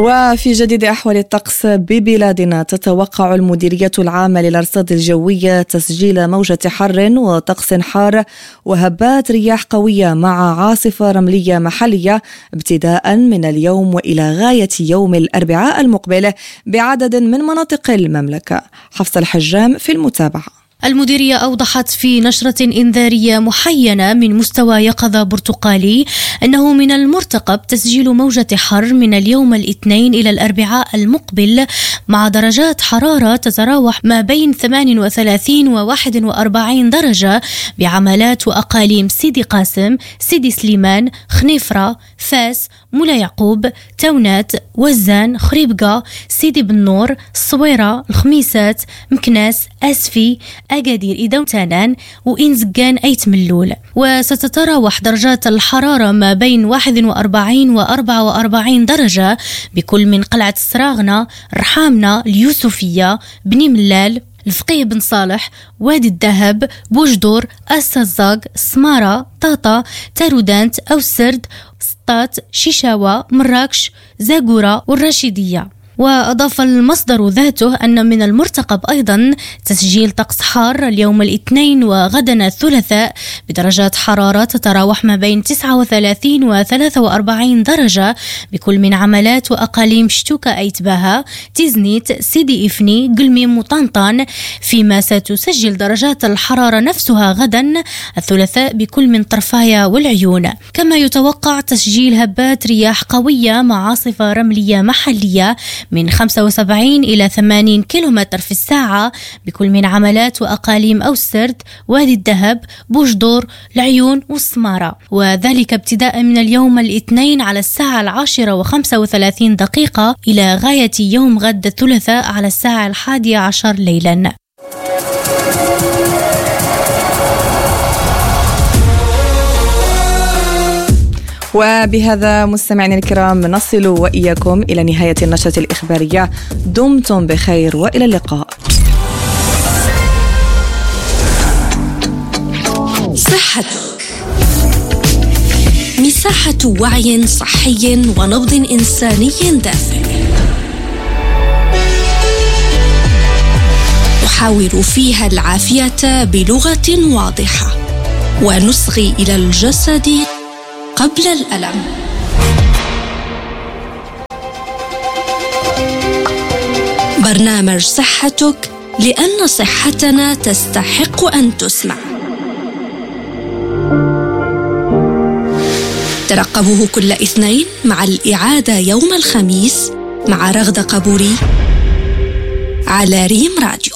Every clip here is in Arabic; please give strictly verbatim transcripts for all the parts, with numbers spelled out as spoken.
وفي جديد أحوال الطقس ببلادنا، تتوقع المديرية العامة للأرصاد الجوية تسجيل موجة حر وطقس حار وهبات رياح قوية مع عاصفة رملية محلية ابتداء من اليوم وإلى غاية يوم الأربعاء المقبل بعدد من مناطق المملكة. حفص الحجام في المتابعة. المديرية أوضحت في نشرة إنذارية محينة من مستوى يقظة برتقالي أنه من المرتقب تسجيل موجة حر من اليوم الاثنين إلى الأربعاء المقبل مع درجات حرارة تتراوح ما بين ثمانية وثلاثين وواحد وأربعين درجة بعملات وأقاليم سيدي قاسم، سيدي سليمان، خنيفرة، فاس، مولا يعقوب، تونات، وزان، خريبقة، سيدي بنور، الصويرة، الخميسات، مكناس، أسفي، أكادير، إيدا تانان، وإنزقان أيت ملول. وستتراوح درجات الحرارة ما بين واحد وأربعين وأربعة وأربعين درجة بكل من قلعة السراغنة، رحامنة، اليوسفية، بني ملال، الفقيه بن صالح، وادي الذهب، بوجدور، السزاق، سمارة، طاطا، تارودانت أو السرد، سطات، شيشاوة، مراكش، زاقورة والرشيدية. وأضاف المصدر ذاته أن من المرتقب أيضا تسجيل طقس حار اليوم الاثنين وغدا الثلاثاء بدرجات حرارة تتراوح ما بين تسعة وثلاثين وثلاثة وأربعين درجة بكل من عملات وأقاليم شتوكا أيتباها، تيزنيت، سيدي إفني، قلميم وطنطان، فيما ستسجل درجات الحرارة نفسها غدا الثلاثاء بكل من طرفايا والعيون. كما يتوقع تسجيل هبات رياح قوية مع عاصفة رملية محلية من خمسة وسبعين إلى ثمانين كيلومتر في الساعة بكل من عملات وأقاليم أو السرد، وادي الذهب، بوجدور، العيون والسمارة، وذلك ابتداء من اليوم الاثنين على الساعة العاشرة وخمسة وثلاثين دقيقة إلى غاية يوم غد الثلاثاء على الساعة الحادية عشر ليلا. وبهذا مستمعينا الكرام نصل وإياكم إلى نهاية النشرة الإخبارية. دمتم بخير وإلى اللقاء. صحتك، مساحة وعي صحي ونبض إنساني دافئ، نحاور فيها العافية بلغة واضحة ونصغي إلى الجسد قبل الألم. برنامج صحتك، لأن صحتنا تستحق أن تسمع. ترقبوه كل اثنين مع الإعادة يوم الخميس مع رغدة قبوري على ريم راديو.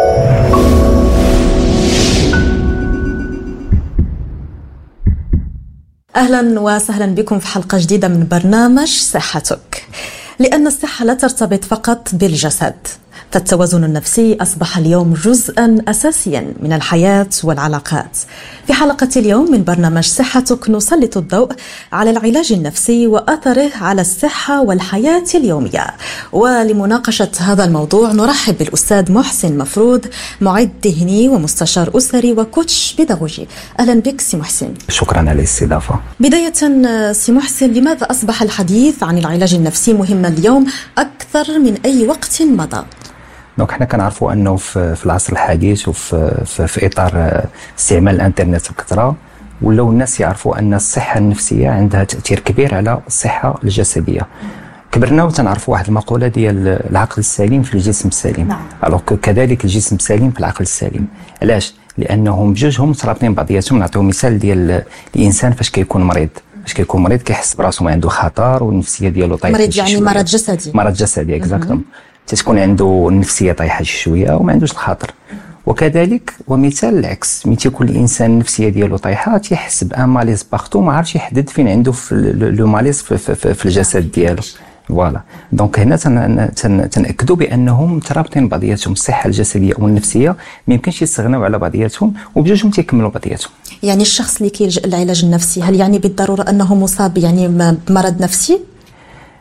أهلا وسهلا بكم في حلقة جديدة من برنامج صحتك. لأن الصحة لا ترتبط فقط بالجسد، فالتوازن النفسي أصبح اليوم جزءا أساسيا من الحياة والعلاقات. في حلقة اليوم من برنامج صحتك نسلط الضوء على العلاج النفسي وأثره على الصحة والحياة اليومية. ولمناقشة هذا الموضوع نرحب بالأستاذ محسن مفروض، معد ذهني ومستشار أسري وكوتش بيداغوجي. أهلا بك سي محسن. شكرا على الاستضافة. بداية سي محسن، لماذا أصبح الحديث عن العلاج النفسي مهما اليوم أكثر من أي وقت مضى؟ دونك حنا كنعرفوا انه في, في العصر الحديث وفي في, في اطار استعمال الانترنت بكثره ولاو الناس يعرفوا ان الصحه النفسيه عندها تاثير كبير على الصحه الجسديه. كبرنا وتنعرفوا واحد المقوله ديال العقل السليم في الجسم السليم. نعم. الوغ كذلك الجسم السليم في العقل السليم. علاش؟ لانهم بجوجهم مترابطين بعضياتهم. نعطيو مثال ديال الانسان فاش كيكون مريض. فاش كيكون مريض كيحس براسو ما عنده خطر والنفسيه ديالو طايحه. مريض يعني مرض جسدي. مرض جسدي اكزاكتوم. تتكون عنده النفسيه طايحه شويه وما عندوش الخاطر. وكذلك ومثال العكس، ملي تيكون الانسان النفسيه ديالو طايحه تيحس بان ماليز باغتو، ما عارفش يحدد فين عنده في لو ماليز في, في, في الجسد ديالو. فوالا دونك هنا تنأكدوا بانهم مترابطين بعضياتهم. الصحه الجسديه والنفسيه ما يمكنش يستغنوا على بعضياتهم وبجوجهم تيكملوا بعضياتهم. يعني الشخص اللي كيلجأ للعلاج النفسي هل يعني بالضروره انه مصاب يعني بمرض نفسي؟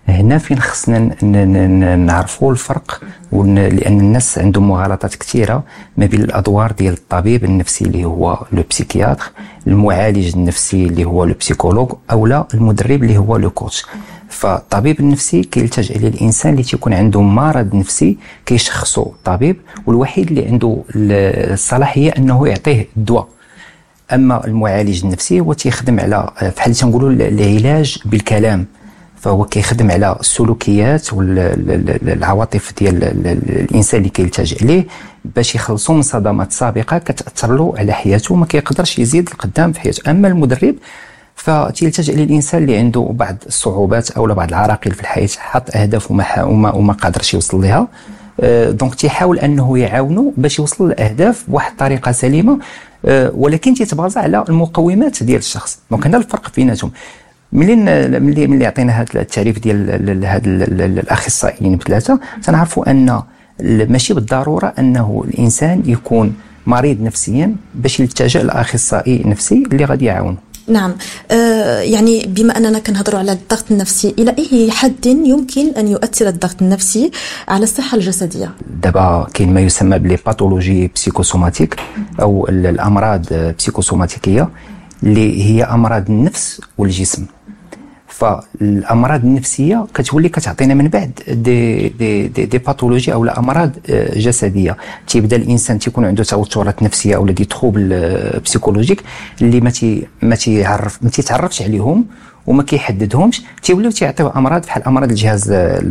هنا فين خصنا نعرفوا الفرق، لان الناس عندهم مغالطات كثيره ما بين الادوار ديال الطبيب النفسي اللي هو لو بسيكياتر، المعالج النفسي اللي هو لو بسيكولوج، او لا المدرب اللي هو لو كوتش. فالطبيب النفسي كيلتجئ اليه الانسان اللي تيكون عنده مرض نفسي كيشخصه الطبيب، والوحيد اللي عنده الصلاحيه انه يعطيه الدواء. اما المعالج النفسي هو تيخدم على بحال تنقولوا العلاج بالكلام، فهو كيخدم على السلوكيات والعواطف ديال الانسان اللي كيلتجئ ليه باش يخلصوا من صدمات سابقه كتاثر له على حياته وما كيقدرش يزيد القدام في حياته. اما المدرب فتيلتجئ للانسان اللي عنده بعض الصعوبات او بعض العراقيل في الحياه، حط اهداف وما وما, وما قادرش يوصل لها، دونك تيحاول انه يعاونه باش يوصل للاهداف بواحد الطريقه سليمه، ولكن تيتبازا على المقومات ديال الشخص. دونك هنا الفرق بيناتهم. منين ملي ملي عطينا هذا التعريف ديال هاد الاخصائيين بثلاثه، تنعرفوا ان ماشي بالضروره انه الانسان يكون مريض نفسيا باش يلتجئ لاخصائي نفسي اللي غادي يعاونه. نعم، آه يعني بما أننا كنهضروا على الضغط النفسي، إلى أي حد يمكن أن يؤثر الضغط النفسي على الصحة الجسدية؟ دابا كاين ما يسمى بلي باثولوجي بسيكوسوماتيك أو الأمراض بسيكوسوماتيكية اللي هي أمراض النفس والجسم. فالامراض النفسيه كتولي كتعطينا من بعد دي دي دي, دي باثولوجي او امراض جسديه. تيبدا الانسان تيكون عنده توترات نفسيه او دي تروبل بسيكولوجيك اللي ما تي ما تيعرف ما تيتعرفش عليهم وما كيحددهمش، تيوليو تيعطيو امراض بحال امراض الجهاز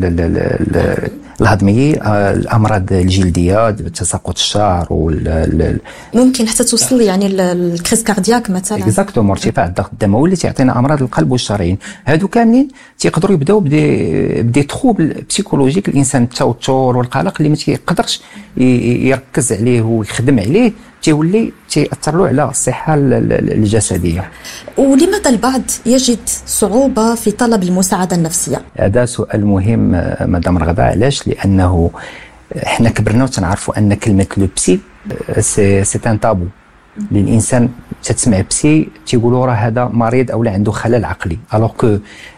الهضمي، الامراض الجلديه، تساقط الشعر، وال ممكن حتى توصل يعني الكريس كاردياك مثلا. اكزاكتومون، ارتفاع الضغط الدموي اللي تيعطينا امراض القلب والشرايين. هادو كاملين تيقدروا يبداو بدي بدي تروبل بسيكولوجيك، الانسان التوتر والقلق اللي ما تيقدرش يركز عليه ويخدم عليه تيولي تيأثر له على الصحة الجسدية. ولماذا البعض يجد صعوبة في طلب المساعدة النفسية؟ هذا سؤال مهم مدام رغدة. علاش؟ لأنه احنا كبرنا وتنعرفوا أن كلمة لو بسي سي سي ان تابو. للإنسان تسمع بسي تيقولوا راه هذا مريض أو لا عنده خلل عقلي، ألوغ كو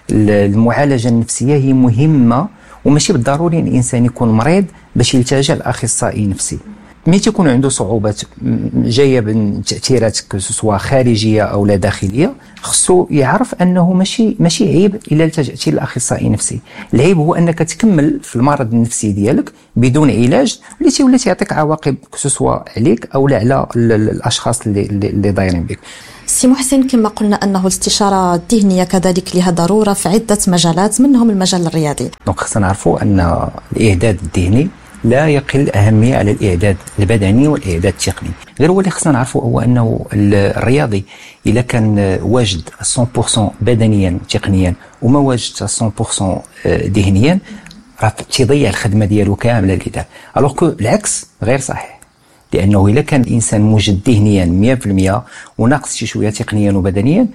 المعالجة النفسية هي مهمة، وماشي بالضروري الإنسان يكون مريض باش يلتجأ لأخصائي نفسي. ملي تيكون عنده صعوبات جايه من تاثيرات سواء خارجيه او لا داخليه، خصو يعرف انه ماشي ماشي عيب الا التجأتي لاخصائي نفسي. العيب هو انك تكمل في المرض النفسي ديالك بدون علاج اللي تيولي تعطيك عواقب سواء عليك او لا على الاشخاص اللي اللي دايرين بك. سي محسن، كما قلنا انه الاستشاره الذهنيه كذلك لها ضروره في عده مجالات منهم المجال الرياضي. دونك خصنا نعرفوا ان الاعداد الذهني لا يقل أهمية على الإعداد البدني والإعداد التقني. غير هو اللي خصنا نعرفوا هو أنه الرياضي إذا كان واجد مية بالمية بدنيا تقنيا وما واجد مية بالمية ذهنيا راه تيضيع الخدمة ديالو كاملة لذا. ألوغ كو العكس غير صحيح، لأنه إذا كان الإنسان موجد ذهنيا مية بالمية وناقص شي شوية تقنيا وبدنيا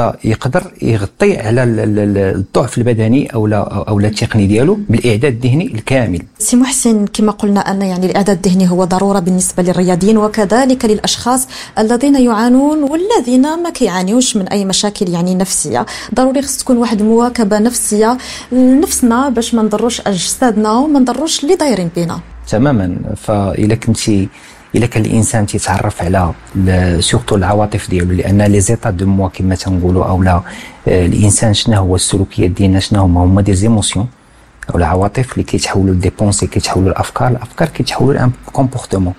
فيقدر يغطي على الضعف البدني او لا او لا التقني ديالو بالاعداد الذهني الكامل. سي محسن، كما قلنا ان يعني الاعداد الذهني هو ضروره بالنسبه للرياضيين وكذلك للاشخاص الذين يعانون والذين ما كيعانيوش من اي مشاكل يعني نفسيه. ضروري خص تكون واحد المواكبه نفسيه لنفسنا باش ما نضروش اجسادنا وما نضروش اللي دايرين بينا. تماما. فاذا كنتي إلا كان الانسان تيتعرف على سورتو العواطف ديالو، لان لي زيتا دو موا كما تنقولوا او لا الانسان شنو هو السلوكيات ديالنا، شنو هما هما دي زيموسيون او العواطف اللي كيتحولوا لدي بونسي، كيتحولوا لافكار، الافكار كيتحولوا لان كومبورتمون.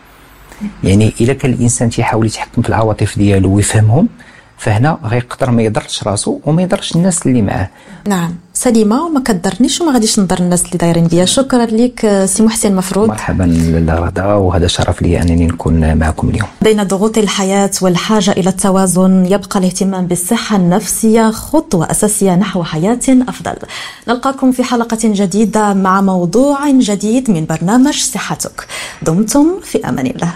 يعني الا كان الانسان تيحاول يتحكم في العواطف ديالو ويفهمهم، فهنا غيقدر ما يضرش راسو وما يضرش الناس اللي معاه. نعم سليمه، وما كدرنيش وما غاديش نضر الناس اللي دايرين بيا. شكرا لك سي محسن مفروض. مرحبا للغدا، وهذا شرف لي انني نكون معكم اليوم. بين ضغوط الحياه والحاجه الى التوازن يبقى الاهتمام بالصحه النفسية خطوه اساسيه نحو حياه افضل. نلقاكم في حلقه جديده مع موضوع جديد من برنامج صحتك. دمتم في امان الله.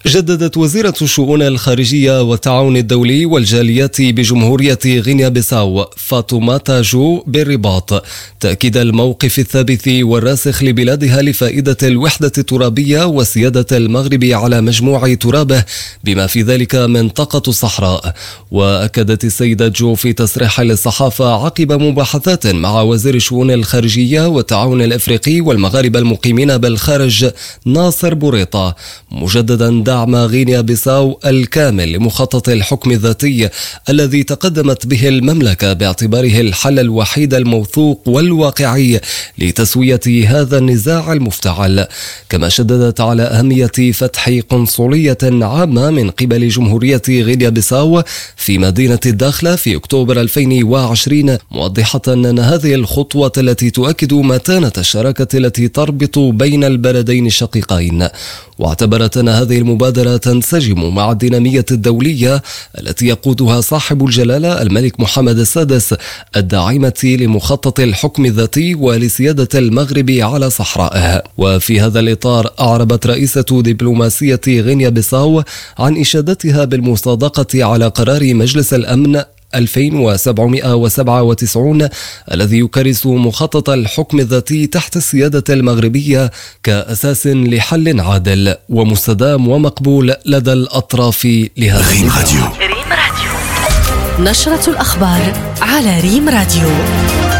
جددت وزيرة الشؤون الخارجية والتعاون الدولي والجاليات بجمهورية غينيا بيساو فاطماتا جو بالرباط تأكيد الموقف الثابت والراسخ لبلادها لفائدة الوحدة الترابية وسيادة المغرب على مجموع ترابه بما في ذلك منطقة الصحراء. وأكدت السيدة جو في تصريح للصحافة عقب مباحثات مع وزير الشؤون الخارجية والتعاون الأفريقي والمغاربة المقيمين بالخارج ناصر بوريطة مجددا دعم غينيا بيساو الكامل لمخطط الحكم الذاتي الذي تقدمت به المملكة باعتباره الحل الوحيد الموثوق والواقعي لتسوية هذا النزاع المفتعل. كما شددت على أهمية فتح قنصلية عامة من قبل جمهورية غينيا بيساو في مدينة الداخلة في أكتوبر ألفين وعشرين، موضحة أن هذه الخطوة التي تؤكد متانة الشراكة التي تربط بين البلدين الشقيقين. واعتبرت أن هذه المبادرة تنسجم مع الدينامية الدولية التي يقودها صاحب الجلالة الملك محمد السادس الداعمة لمخطط الحكم الذاتي ولسيادة المغرب على صحرائه. وفي هذا الإطار أعربت رئيسة دبلوماسية غينيا بيساو عن إشادتها بالمصادقة على قرار مجلس الأمن ألفين وسبعمائة وسبعة وتسعين الذي يكرس مخطط الحكم الذاتي تحت السيادة المغربية كأساس لحل عادل ومستدام ومقبول لدى الأطراف لهذا ريم راديو. نشرة الأخبار على ريم راديو.